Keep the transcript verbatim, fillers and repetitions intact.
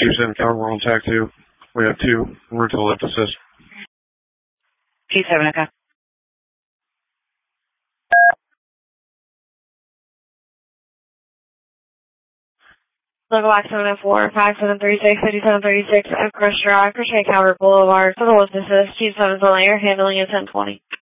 Chief seven Calvert, we're on tag two. We have two route to the lift assist. Chief seven, okay. Local Box seven oh four, five seven three six, five seven three six, Crest Drive, Christian Calvert Boulevard, for the lift assist. Chief seven is on air, handling at ten twenty.